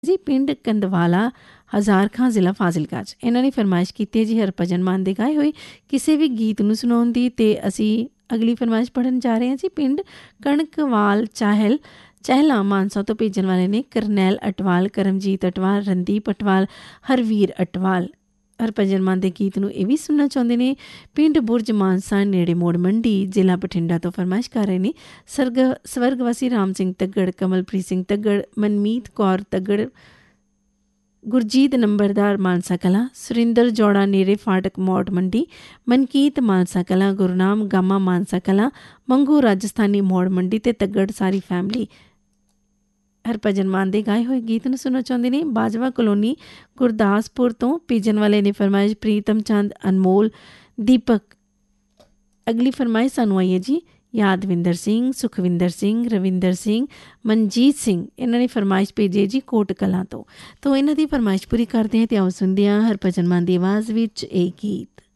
ਜੀ ਪਿੰਡ ਕੰਦਵਾਲਾ ਹਜ਼ਾਰ ਖਾਂ ਜ਼ਿਲ੍ਹਾ ਫਾਜ਼ਿਲਕਾ 'ਚ ਇਹਨਾਂ ਨੇ ਫਰਮਾਇਸ਼ ਕੀਤੀ ਹੈ ਜੀ ਹਰਭਜਨ ਮਾਨ ਦੇ ਗਾਏ ਹੋਏ ਕਿਸੇ ਵੀ ਗੀਤ ਨੂੰ ਸੁਣਾਉਣ ਦੀ। ਅਤੇ ਅਸੀਂ ਅਗਲੀ ਫਰਮਾਇਸ਼ ਪੜ੍ਹਨ ਜਾ ਰਹੇ ਹਾਂ ਜੀ। ਪਿੰਡ ਕਣਕਵਾਲ ਚਹਿਲਾ ਮਾਨਸਾ ਤੋਂ ਭੇਜਣ ਵਾਲੇ ਨੇ ਕਰਨੈਲ ਅਟਵਾਲ, ਕਰਮਜੀਤ ਅਟਵਾਲ, ਰਣਦੀਪ ਅਟਵਾਲ, ਹਰਵੀਰ ਅਟਵਾਲ। ਹਰਭਜਨ ਮਾਨ ਦੇ ਗੀਤ ਨੂੰ ਇਹ ਵੀ ਸੁਣਨਾ ਚਾਹੁੰਦੇ ਨੇ। ਪਿੰਡ ਬੁਰਜ ਮਾਨਸਾ ਨੇੜੇ ਮੋੜ ਮੰਡੀ ਜ਼ਿਲ੍ਹਾ ਬਠਿੰਡਾ ਤੋਂ ਫਰਮਾਇਸ਼ ਕਰ ਰਹੇ ਨੇ ਸਵਰਗਵਾਸੀ ਰਾਮ ਸਿੰਘ ਤੱਗੜ, ਕਮਲਪ੍ਰੀਤ ਸਿੰਘ ਤੱਗੜ, ਮਨਮੀਤ ਕੌਰ ਤੱਗੜ, ਗੁਰਜੀਤ ਨੰਬਰਦਾਰ ਮਾਨਸਾ ਕਲਾਂ, ਸੁਰਿੰਦਰ ਜੋੜਾ ਨੇੜੇ ਫਾਟਕ ਮੋੜ ਮੰਡੀ, ਮਨਕੀਤ ਮਾਨਸਾ ਕਲਾਂ, ਗੁਰਨਾਮ ਗਾਮਾ ਮਾਨਸਾ ਕਲਾਂ, ਮੰਗੂ ਰਾਜਸਥਾਨੀ ਮੋੜ ਮੰਡੀ ਅਤੇ ਤੱਗੜ ਸਾਰੀ ਫੈਮਿਲੀ ਹਰਭਜਨ ਮਾਨ ਦੇ ਗਾਏ ਹੋਏ ਗੀਤ ਨੂੰ ਸੁਣਨਾ ਚਾਹੁੰਦੇ ਨੇ। ਬਾਜਵਾ ਕਲੋਨੀ ਗੁਰਦਾਸਪੁਰ ਤੋਂ ਭੇਜਣ ਵਾਲੇ ਨੇ ਫਰਮਾਇਸ਼ ਪ੍ਰੀਤਮ ਚੰਦ, ਅਨਮੋਲ, ਦੀਪਕ। ਅਗਲੀ ਫਰਮਾਇਸ਼ ਸਾਨੂੰ ਆਈ ਹੈ ਜੀ ਯਾਦਵਿੰਦਰ ਸਿੰਘ, ਸੁਖਵਿੰਦਰ ਸਿੰਘ, ਰਵਿੰਦਰ ਸਿੰਘ, ਮਨਜੀਤ ਸਿੰਘ। ਇਹਨਾਂ ਨੇ ਫਰਮਾਇਸ਼ ਭੇਜੀ ਜੀ ਕੋਟ ਕਲਾਂ ਤੋਂ। ਇਹਨਾਂ ਦੀ ਫਰਮਾਇਸ਼ ਪੂਰੀ ਕਰਦੇ ਹਾਂ ਅਤੇ ਆਓ ਸੁਣਦੇ ਹਾਂ ਹਰਭਜਨ ਮਾਨ ਦੀ ਆਵਾਜ਼ ਵਿੱਚ ਇਹ ਗੀਤ।